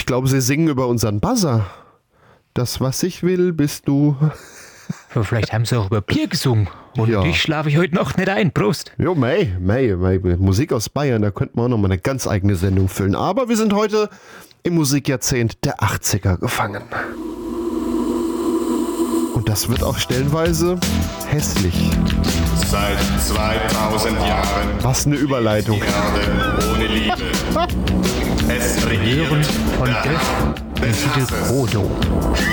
Ich glaube, sie singen über unseren Buzzer. Das, was ich will, bist du. Aber vielleicht haben sie auch über Bier gesungen. Und Ja. ich schlafe ich heute Nacht nicht ein. Prost. Jo, May. Musik aus Bayern, da könnten wir auch nochmal eine ganz eigene Sendung füllen. Aber wir sind heute im Musikjahrzehnt der 80er gefangen. Und das wird auch stellenweise hässlich. Seit 2000 Jahren Was eine Überleitung. Erde ohne Liebe. Es regiert Von der Def des und Titel Hasses. Frodo.